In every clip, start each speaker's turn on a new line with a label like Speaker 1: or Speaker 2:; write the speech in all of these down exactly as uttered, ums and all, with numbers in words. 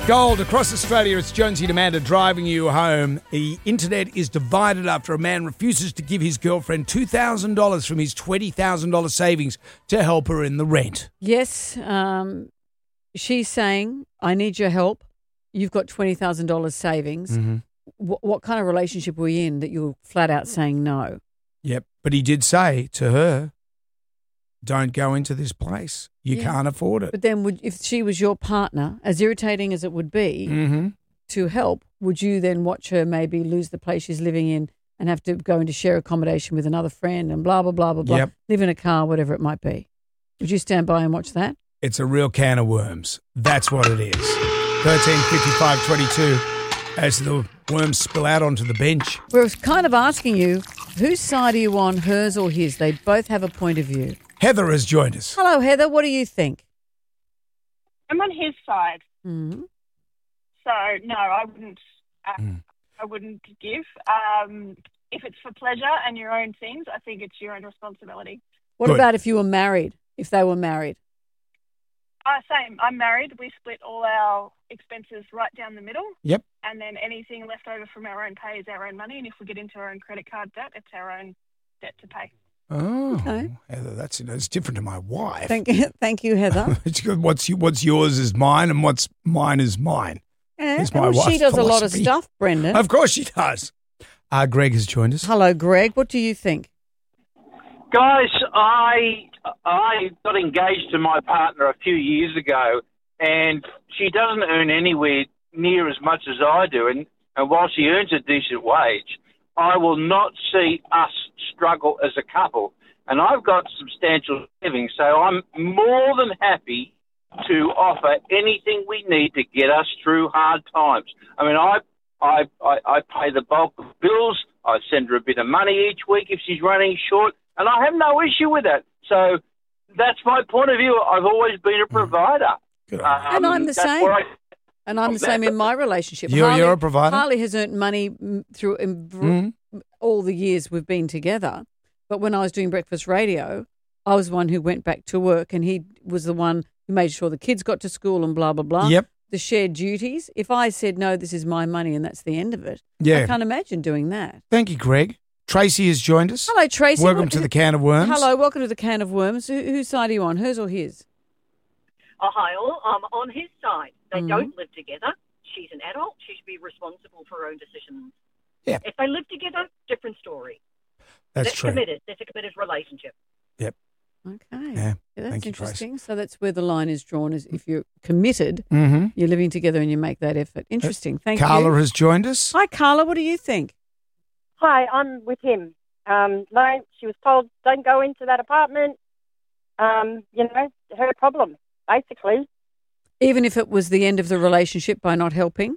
Speaker 1: Gold across Australia, it's Jonesy and Amanda driving you home. The internet is divided after a man refuses to give his girlfriend two thousand dollars from his twenty thousand dollars savings to help her in the rent.
Speaker 2: Yes, um, she's saying, I need your help. You've got twenty thousand dollars savings.
Speaker 1: Mm-hmm.
Speaker 2: What, what kind of relationship were you in that you're flat out saying no?
Speaker 1: Yep, but he did say to her, don't go into this place. You
Speaker 2: Yeah.
Speaker 1: can't afford it.
Speaker 2: But then would, if she was your partner, as irritating as it would be
Speaker 1: Mm-hmm.
Speaker 2: to help, would you then watch her maybe lose the place she's living in and have to go into share accommodation with another friend and blah, blah, blah, blah, blah,
Speaker 1: Yep.
Speaker 2: live in a car, whatever it might be? Would you stand by and watch that?
Speaker 1: It's a real can of worms. That's what it is. thirteen fifty-five twenty-two as the worms spill out onto the bench.
Speaker 2: We're kind of asking you, whose side are you on, hers or his? They both have a point of view.
Speaker 1: Heather has joined us.
Speaker 2: Hello, Heather. What do you think?
Speaker 3: I'm on his side,
Speaker 2: Mm-hmm.
Speaker 3: so no, I wouldn't. Uh,
Speaker 1: Mm.
Speaker 3: I wouldn't give. Um, if it's for pleasure and your own things, I think it's your own responsibility.
Speaker 2: What
Speaker 1: Good.
Speaker 2: about if you were married, if they were married?
Speaker 3: Uh, same. I'm married. We split all our expenses right down the middle,
Speaker 1: Yep.
Speaker 3: and then anything left over from our own pay is our own money. And if we get into our own credit card debt, it's our own debt to pay.
Speaker 1: Oh,
Speaker 2: Okay.
Speaker 1: Heather, that's that's different to my wife.
Speaker 2: Thank you, thank you, Heather.
Speaker 1: It's good. What's you, what's yours is mine, and what's mine is mine.
Speaker 2: Yeah,
Speaker 1: It's my
Speaker 2: well, she
Speaker 1: wife's
Speaker 2: does a lot of
Speaker 1: philosophy.
Speaker 2: stuff, Brendan.
Speaker 1: Of course she does. Uh, Greg has joined us.
Speaker 2: Hello, Greg. What do you think?
Speaker 4: Guys, I I got engaged to my partner a few years ago, and she doesn't earn anywhere near as much as I do. And, and while she earns a decent wage, I will not see us struggle as a couple. And I've got substantial savings, so I'm more than happy to offer anything we need to get us through hard times. I mean, I I I, I pay the bulk of bills. I send her a bit of money each week if she's running short, and I have no issue with that. So that's my point of view. I've always been a provider.
Speaker 1: Good.
Speaker 4: Um,
Speaker 2: And I'm the
Speaker 4: that's
Speaker 2: same.
Speaker 4: where I-
Speaker 2: And I'm the same in my relationship.
Speaker 1: You're-
Speaker 2: Harley,
Speaker 1: you're a provider?
Speaker 2: Harley has earned money mm, through in,
Speaker 1: Mhm.
Speaker 2: all the years we've been together. But when I was doing breakfast radio, I was the one who went back to work, and he was the one who made sure the kids got to school and blah, blah, blah.
Speaker 1: Yep.
Speaker 2: The shared duties. If I said, no, this is my money and that's the end of it,
Speaker 1: Yeah.
Speaker 2: I can't imagine doing that.
Speaker 1: Thank you, Greg. Tracy has joined us.
Speaker 2: Hello, Tracy.
Speaker 1: Welcome
Speaker 2: What-
Speaker 1: to the Can of Worms.
Speaker 2: Hello, welcome to the Can of Worms. Who, whose side are you on, hers or his?
Speaker 5: Oh, hi, all. I'm on his side. They
Speaker 2: Mhm.
Speaker 5: don't live together. She's an adult. She should be responsible for her own decisions.
Speaker 1: Yeah.
Speaker 5: If they live together, different story.
Speaker 1: That's
Speaker 5: They're
Speaker 1: true.
Speaker 5: committed. It's a committed relationship.
Speaker 2: Okay.
Speaker 1: Yeah.
Speaker 2: that's
Speaker 1: Thank you, Tracy.
Speaker 2: interesting. So that's where the line is drawn, is if you're committed,
Speaker 1: Mm-hmm.
Speaker 2: you're living together and you make that effort. Interesting. Thank
Speaker 1: Carla
Speaker 2: you.
Speaker 1: has joined us.
Speaker 2: Hi, Carla. What do you think?
Speaker 6: Hi, I'm with him. Um, no, she was told, don't go into that apartment. Um, you know, her problem, basically.
Speaker 2: Even if it was the end of the relationship by not helping?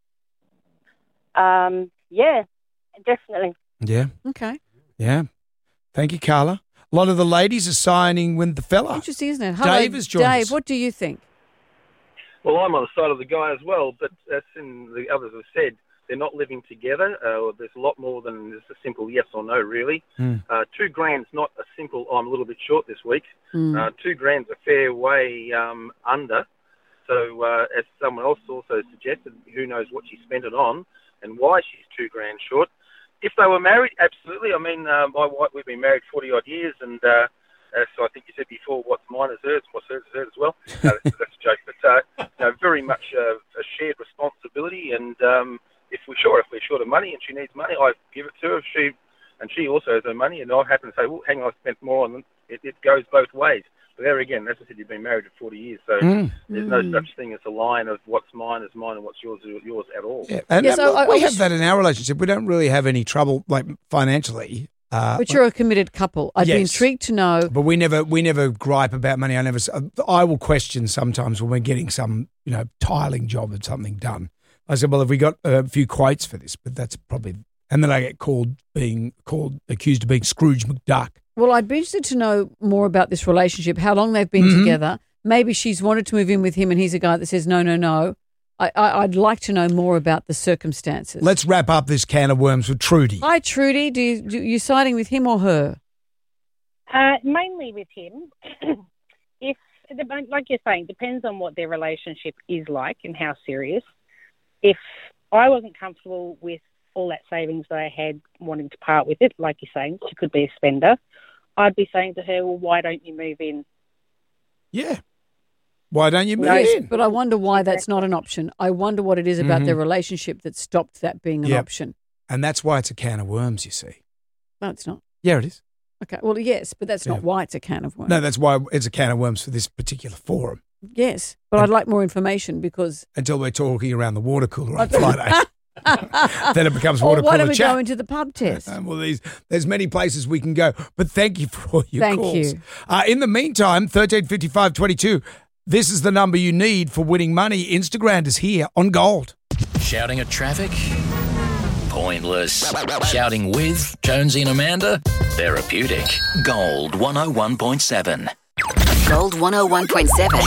Speaker 6: Um, yeah, definitely.
Speaker 1: Yeah.
Speaker 2: Okay.
Speaker 1: Yeah. Thank you, Carla. A lot of the ladies are signing with the fella.
Speaker 2: Interesting, isn't it? Hello,
Speaker 1: Dave has joined
Speaker 2: Dave,
Speaker 1: us.
Speaker 2: what do you think?
Speaker 7: Well, I'm on the side of the guy as well, but as in the others have said, they're not living together. Uh, there's a lot more than just a simple yes or no, really.
Speaker 1: Mm.
Speaker 7: Uh, two grand's not a simple, oh, I'm a little bit short this week.
Speaker 2: Mm.
Speaker 7: Uh, two grand's a fair way um, under. So uh, as someone else also suggested, who knows what she spent it on and why she's two grand short. If they were married, absolutely. I mean, uh, my wife, we've been married forty-odd years, and uh, uh, so I think you said before, what's mine is hers, what's hers is hers as well. No, that's, that's a joke. But uh, you know, very much uh, a shared responsibility, and um, if we're sure, if we're short of money and she needs money, I give it to her. If she and she also has her money, and I happen to say, well, hang on, I spent more on it. It goes both ways. But there again, as I said, you've been married for forty years, so
Speaker 1: Mm.
Speaker 7: there's
Speaker 2: Mm.
Speaker 7: no such thing as a line of what's mine is mine and what's yours is yours at all.
Speaker 1: Yeah. And,
Speaker 2: Yes,
Speaker 1: and
Speaker 2: I- I
Speaker 1: we
Speaker 2: was-
Speaker 1: have that in our relationship. We don't really have any trouble, like financially. Uh,
Speaker 2: But you're a committed couple. I'd be
Speaker 1: Yes.
Speaker 2: intrigued to know.
Speaker 1: But we never, we never gripe about money. I never. s- I will question sometimes when we're getting some, you know, tiling job or something done. I said, well, have we got a few quotes for this? But that's probably, and then I get called being called accused of being Scrooge McDuck.
Speaker 2: Well, I'd be interested to know more about this relationship, how long they've been
Speaker 1: Mhm.
Speaker 2: together. Maybe she's wanted to move in with him and he's a guy that says, no, no, no. I, I, I'd like to know more about the circumstances.
Speaker 1: Let's wrap up this can of worms with Trudy.
Speaker 2: Hi, Trudy. Do you, do you siding with him or her?
Speaker 8: Uh, mainly with him. If
Speaker 6: like you're saying, depends on what their relationship is like and how serious. If I wasn't comfortable with all that savings that I had wanting to part with it, like you're saying, she could be a spender, I'd be saying to her, well, why don't you move in?
Speaker 1: Yeah. Why don't you move
Speaker 6: No,
Speaker 1: in?
Speaker 2: But I wonder why that's not an option. I wonder what it is about
Speaker 1: Mhm.
Speaker 2: their relationship that stopped that being an
Speaker 1: Yep.
Speaker 2: option.
Speaker 1: And that's why it's a can of worms, you see.
Speaker 2: No, it's not.
Speaker 1: Yeah, it is.
Speaker 2: Okay, well, yes, but that's
Speaker 1: Yeah.
Speaker 2: not why it's a can of worms.
Speaker 1: No, that's why it's a can of worms for this particular forum.
Speaker 2: Yes, but I'd like more information because...
Speaker 1: Until we're talking around the water cooler on Friday. Then it becomes
Speaker 2: Or
Speaker 1: water
Speaker 2: why
Speaker 1: cooler
Speaker 2: don't we
Speaker 1: chat.
Speaker 2: go into the pub test?
Speaker 1: Uh, well, these, there's many places we can go, but thank you for all your
Speaker 2: Thank
Speaker 1: calls.
Speaker 2: you.
Speaker 1: Uh, in the meantime, thirteen fifty-five twenty-two, this is the number you need for winning money. Instagram is here on Gold.
Speaker 8: Shouting at traffic? Pointless. Shouting with Jonesy and Amanda? Therapeutic. Gold one oh one point seven.
Speaker 9: Gold one oh one point seven.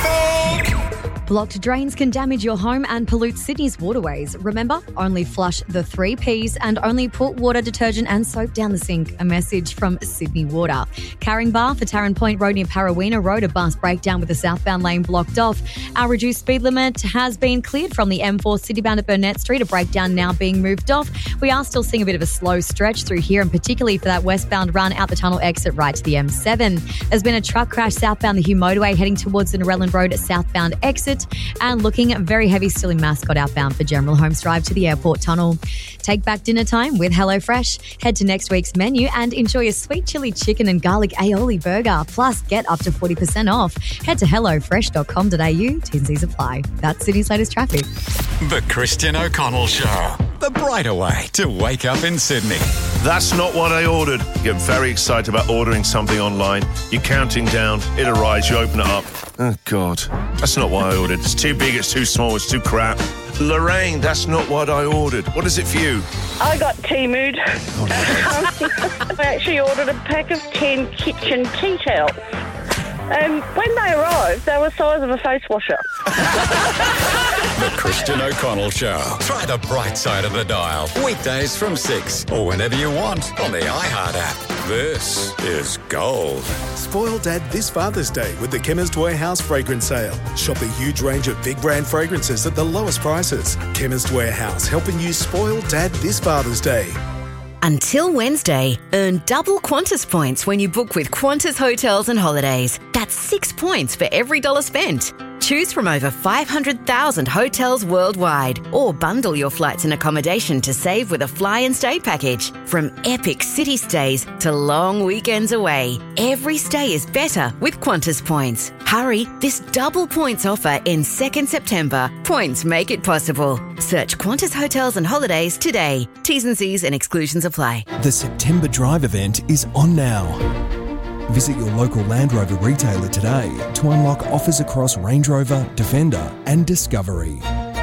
Speaker 10: Blocked drains can damage your home and pollute Sydney's waterways. Remember, only flush the three Ps and only put water, detergent and soap down the sink. A message from Sydney Water. Carrying bar for Tarrant Point Road near Parawina Road, a bus breakdown with the southbound lane blocked off. Our reduced speed limit has been cleared from the M four citybound at Burnett Street, a breakdown now being moved off. We are still seeing a bit of a slow stretch through here, and particularly for that westbound run out the tunnel exit right to the M seven. There's been a truck crash southbound the Hugh Motorway heading towards the Narellan Road southbound exit. And looking very heavy still in Mascot outbound for General Holmes Drive to the airport tunnel. Take back dinner time with HelloFresh. Head to next week's menu and enjoy a sweet chili chicken and garlic aioli burger. Plus, get up to forty percent off. Head to hello fresh dot com dot a u. T's and C's apply. That's Sydney's latest traffic.
Speaker 11: The Christian O'Connell Show. The brighter way to wake up in Sydney.
Speaker 12: That's not what I ordered. You get very excited about ordering something online. You're counting down. It arrives. You open it up. Oh, God. That's not what I ordered. It's too big. It's too small. It's too crap. Lorraine, that's not what I ordered. What is it for you?
Speaker 13: I got Teamood. I actually ordered a pack of ten kitchen tea towels. And when they arrived, they were the size of a face washer.
Speaker 11: The Christian O'Connell Show. Try the bright side of the dial. Weekdays from six or whenever you want on the iHeart app. This is Gold.
Speaker 14: Spoil Dad this Father's Day with the Chemist Warehouse fragrance sale. Shop a huge range of big brand fragrances at the lowest prices. Chemist Warehouse, helping you spoil Dad this Father's Day.
Speaker 9: Until Wednesday, earn double Qantas points when you book with Qantas Hotels and Holidays. That's six points for every dollar spent. Choose from over five hundred thousand hotels worldwide, or bundle your flights and accommodation to save with a fly and stay package. From epic city stays to long weekends away, every stay is better with Qantas points. Hurry, this double points offer ends second September. Points make it possible. Search Qantas Hotels and Holidays today. T's and C's and exclusions apply.
Speaker 15: The September Drive event is on now. Visit your local Land Rover retailer today to unlock offers across Range Rover, Defender and Discovery.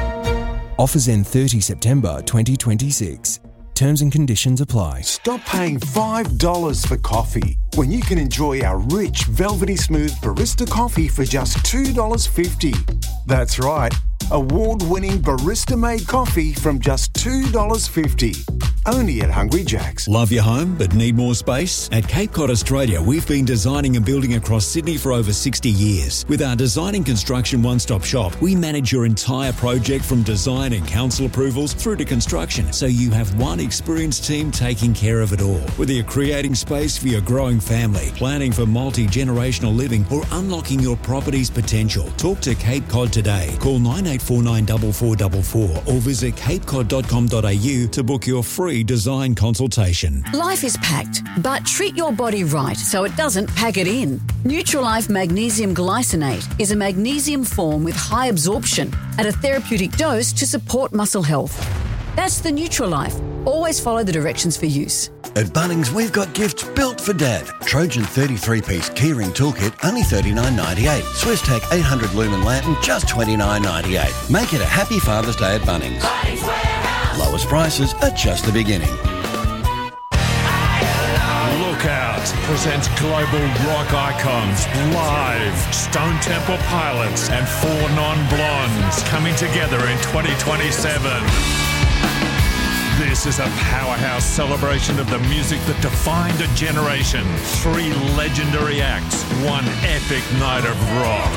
Speaker 15: Offers end thirtieth September twenty twenty-six. Terms and conditions apply.
Speaker 16: Stop paying five dollars for coffee when you can enjoy our rich, velvety smooth barista coffee for just two dollars fifty. That's right, award-winning barista-made coffee from just two dollars fifty. Only at Hungry Jack's.
Speaker 17: Love your home but need more space? At Cape Cod Australia, we've been designing and building across Sydney for over sixty years. With our design and construction one-stop shop, we manage your entire project from design and council approvals through to construction, so you have one experienced team taking care of it all. Whether you're creating space for your growing family, planning for multi-generational living, or unlocking your property's potential, talk to Cape Cod today. Call nine eight four nine four four four four or visit cape cod dot com dot a u to book your free design consultation.
Speaker 18: Life is packed, but treat your body right so it doesn't pack it in. Nutrilife Magnesium Glycinate is a magnesium form with high absorption at a therapeutic dose to support muscle health. That's the Nutrilife. Always follow the directions for use.
Speaker 19: At Bunnings, we've got gifts built for Dad. Trojan thirty-three piece keyring toolkit, only thirty-nine ninety-eight. SwissTech eight hundred lumen lantern, just twenty-nine ninety-eight. Make it a happy Father's Day at Bunnings. Bunnings Warehouse. Lowest prices are just the beginning.
Speaker 20: Lookout presents global rock icons live. Stone Temple Pilots and Four Non-Blondes coming together in twenty twenty-seven. This is a powerhouse celebration of the music that defined a generation. Three legendary acts, one epic night of rock.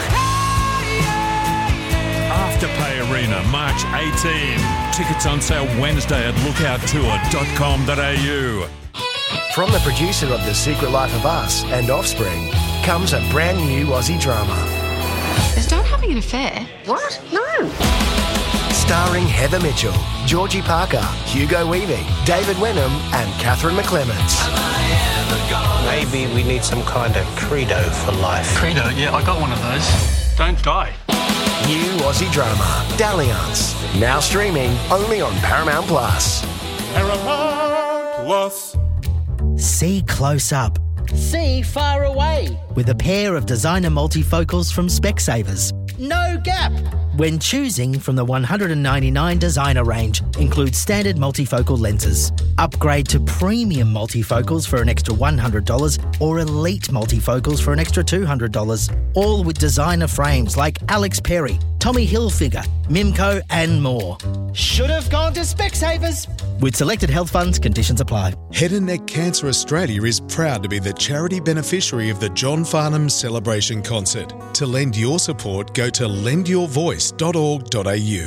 Speaker 20: Afterpay Arena, March eighteenth. Tickets on sale Wednesday at lookout tour dot com dot a u.
Speaker 21: From the producer of The Secret Life of Us and Offspring comes a brand new Aussie drama.
Speaker 22: Is Dad having an affair?
Speaker 13: What? No.
Speaker 21: Starring Heather Mitchell, Georgie Parker, Hugo Weaving, David Wenham and Catherine McClements.
Speaker 23: Maybe we need some kind of credo for life.
Speaker 24: Credo? Yeah, I got one of those. Don't die.
Speaker 21: New Aussie drama, Dalliance. Now streaming only on Paramount Plus.
Speaker 20: Paramount Plus.
Speaker 25: See close up.
Speaker 26: See far away.
Speaker 25: With a pair of designer multifocals from Specsavers.
Speaker 26: No gap.
Speaker 25: When choosing from the one hundred ninety-nine designer range, includes standard multifocal lenses. Upgrade to premium multifocals for an extra one hundred dollars or elite multifocals for an extra two hundred dollars. All with designer frames like Alex Perry, Tommy Hilfiger, Mimco and more.
Speaker 26: Should have gone to Specsavers.
Speaker 25: With selected health funds, conditions apply.
Speaker 14: Head and Neck Cancer Australia is proud to be the charity beneficiary of the John Farnham Celebration Concert. To lend your support, go to lend your voice dot org dot a u.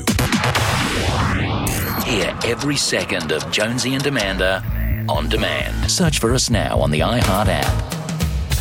Speaker 8: Hear every second of Jonesy and Amanda on demand. Search for us now on the iHeart app.